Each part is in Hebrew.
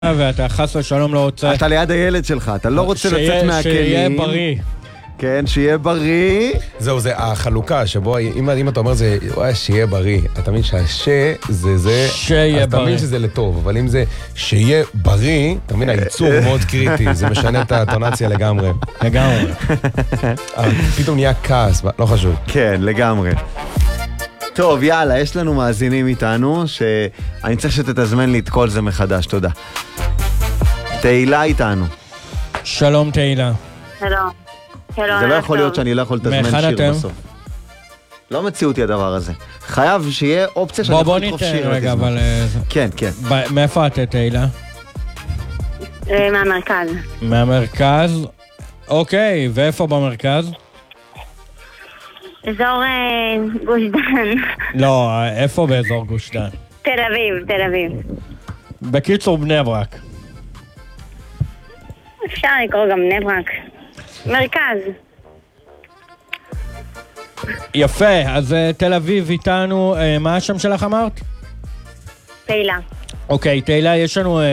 ואתה חס ושלום לא רוצה... אתה ליד הילד שלך, אתה לא רוצה לצאת מהכלים. שיהיה בריא. כן, שיהיה בריא. זהו, זה החלוקה, שבו, אם אתה אומר זה, שיהיה בריא, אתה מבין שהשה זה, שיהיה אז אתה מבין שזה לטוב, אבל אם זה שיהיה בריא, אתה מבין, הייצור מאוד קריטי, זה משנה את הטונציה לגמרי. לגמרי. פתאום נהיה כעס, לא חשוב. כן, לגמרי. טוב, יאללה, יש לנו מאזינים איתנו, שאני צריך שתתזמן לי את כל זה מחדש, תודה. תהילה איתנו. שלום תהילה. שלום. זה לא יכול להיות שאני לא יכול לתזמן שיר בסוף. לא מציאותי הדבר הזה. חייב שיהיה אופציה שאני יכול לתרוף שיר. בוא ניתן רגע, אבל... כן, כן. מאיפה את תהילה? מהמרכז. מהמרכז? אוקיי, ואיפה במרכז? אזור גוש דן. לא, איפה באזור גוש דן? תל אביב. בקיצור, בני ברק. אפשר לקרוא גם בני ברק. מרכז. יפה, אז תל אביב איתנו, מה השם שלך אמרת? תהילה. אוקיי, תהילה, יש לנו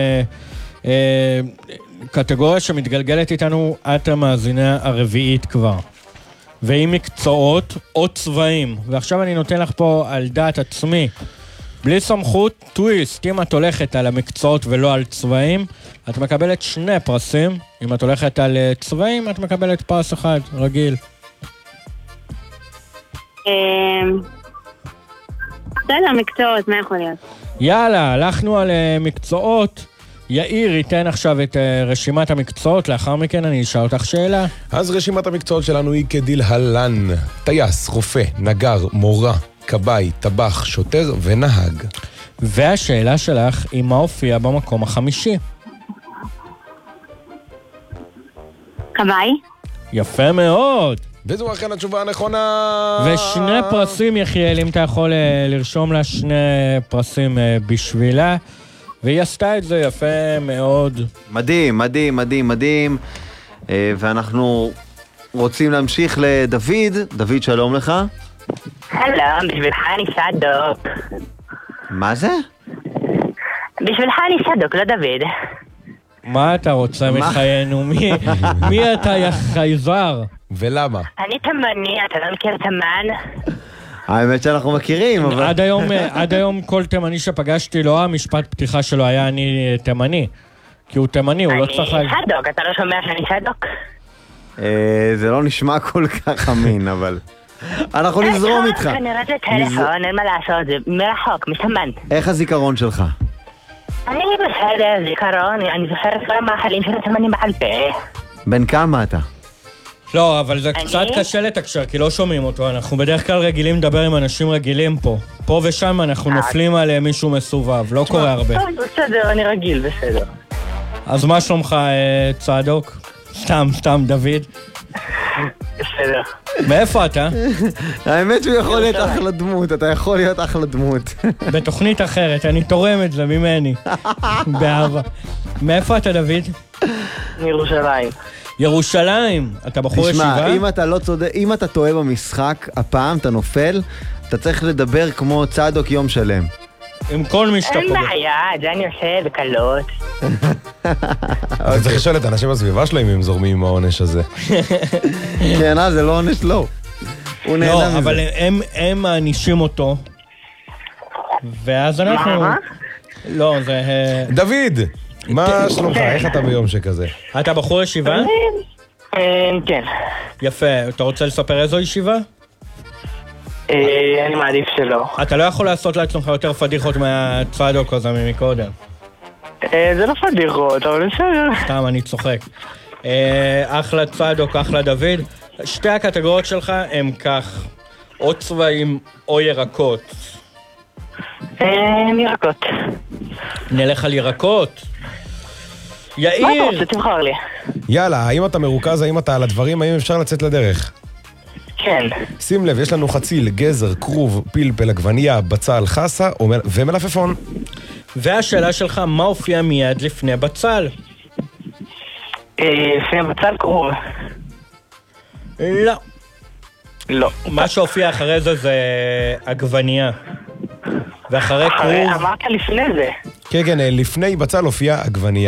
קטגוריה שמתגלגלת איתנו, את המאזינה הרביעית כבר. והיא מקצועות או צבעים. ועכשיו אני נותן לך פה על דעת עצמי, בלי סמכות, טוויסט. אם את הולכת על המקצועות ולא על צבעים, את מקבלת 2 פרסים. אם את הולכת על צבעים, את מקבלת פרס אחד, רגיל. בסדר, מקצועות, מה יכול להיות? יאללה, הלכנו על מקצועות. יאיר ייתן עכשיו את רשימת המקצועות, לאחר מכן אני אשאל אותך שאלה. אז רשימת המקצועות שלנו היא כדלהלן: טייס, רופא, נגר, מורה, כבאי, טבח, שוטר ונהג. והשאלה שלך היא מה הופיע במקום החמישי? כבאי. יפה מאוד. וזו אכן התשובה הנכונה. ו2 פרסים, יחיאל, אם אתה יכול לרשום לה 2 פרסים בשבילה. והיא עשתה את זה יפה מאוד. מדהים, מדהים, מדהים, מדהים. ואנחנו רוצים להמשיך לדוד. דוד, שלום לך. שלום, בשבילך אני סדוק. מה זה? בשבילך אני סדוק, לא דוד. מה אתה רוצה מחיינו? מי אתה יא חייזר? ולמה? אני תימני, אתה לא מכיר תימן? האמת שאנחנו מכירים, אבל... עד היום כל תימני שפגשתי לו, המשפט פתיחה שלו היה אני תימני. כי הוא תימני, הוא לא צריך... אני סדוק, אתה לא שומע שאני סדוק? זה לא נשמע כל כך אמין, אבל... אנחנו נזרום איתך. כנראה זה טלפון, אין מה לעשות, זה מרחוק, מסמן. איך הזיכרון שלך? אני בסדר, זיכרון, אני זוכר את כל המאכלים של התימנים בעל פה. בן כמה אתה? לא, אבל זה קצת קשה לתקשר, כי לא שומעים אותו. אנחנו בדרך כלל רגילים לדבר עם אנשים רגילים פה. פה ושם אנחנו נופלים על מישהו מסובב, לא קורה הרבה. טוב, בסדר, אני רגיל, בסדר. אז מה שלומך, צדוק? סתם, דוד. בסדר. מאיפה אתה? האמת שהוא יכול להיות אחלה דמות, אתה יכול להיות אחלה דמות. בתוכנית אחרת, אני תורם את זה ממני. באהבה. מאיפה אתה, דוד? מירושלים. ירושלים, אתה בחור ישיבה? תשמע, אם אתה לא צודק, אם אתה טועה במשחק, הפעם אתה נופל, אתה צריך לדבר כמו צדוק יום שלם. עם כל מי שאתה אין בעיה, זה אני עושה בקלות. אתה צריך לשאול את האנשים בסביבה שלהם אם הם זורמים עם העונש הזה. כן, זה לא עונש, לא. הוא נהנה מזה. לא, אבל הם מענישים אותו. ואז אנחנו... לא, זה... דוד! מה שלומך? איך אתה ביום שכזה? אתה בחור ישיבה? כן. יפה. אתה רוצה לספר איזו ישיבה? אני מעדיף שלא. אתה לא יכול לעשות לעצמך יותר פדיחות מהצדוק הזה ממקודם. זה לא פדיחות, אבל בסדר. סתם, אני צוחק. אחלה צדוק, אחלה דוד. 2 הקטגוריות שלך הם כך, או צבעים או ירקות. ירקות. נלך על ירקות. מה אתה יאיר! רוצה? תבחר לי. יאללה, האם אתה מרוכז, האם אתה על הדברים, האם אפשר לצאת לדרך? כן. שים לב, יש לנו חציל, גזר, כרוב, פלפל, עגבנייה, בצל, חסה ומלפפון. והשאלה שלך, מה הופיע מיד לפני בצל? לפני בצל כרוב. לא. לא. מה שהופיע אחרי זה עגבנייה. ואחרי כרוב... אמרת לפני זה. כן, לפני בצל הופיעה עגבנייה.